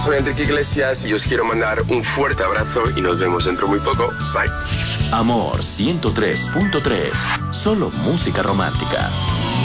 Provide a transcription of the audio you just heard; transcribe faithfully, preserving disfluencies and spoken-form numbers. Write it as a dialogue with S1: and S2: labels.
S1: soy Enrique Iglesias y os quiero mandar un fuerte abrazo y nos vemos dentro muy poco. Bye.
S2: Amor ciento tres punto tres. Solo música romántica.